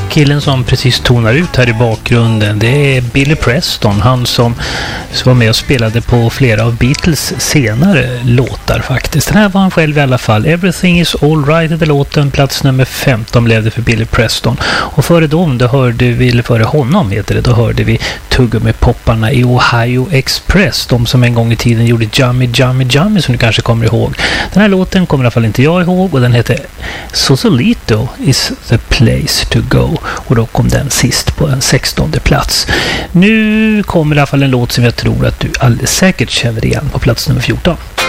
killen som precis tonar ut här i bakgrunden, det är Billy Preston, han som var med och spelade på flera av Beatles senare låtar faktiskt. Den här var han själv i alla fall. Everything is all right heter låten, plats nummer 15 blev det för Billy Preston. Och före dem, då före honom heter det, då hörde vi Tuggummi-popparna i Ohio Express, de som en gång i tiden gjorde Jummy Jummy Jummy som du kanske kommer ihåg. Den här låten kommer i alla fall inte jag ihåg och den heter Sausalito is the place to go och då kom den sist på en 16:e plats. Nu kommer i alla fall en låt som jag tror att du alldeles säkert känner igen på plats nummer 14.